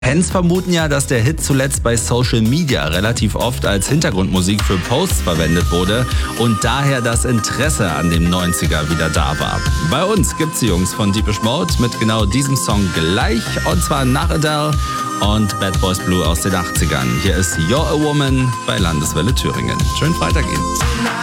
Fans vermuten ja, dass der Hit zuletzt bei Social Media relativ oft als Hintergrundmusik für Posts verwendet wurde und daher das Interesse an dem 90er wieder da war. Bei uns gibt's die Jungs von Deepish Mode mit genau diesem Song gleich, und zwar nach Adele und Bad Boys Blue aus den 80ern. Hier ist You're a Woman bei Landeswelle Thüringen. Schönen Freitag Ihnen.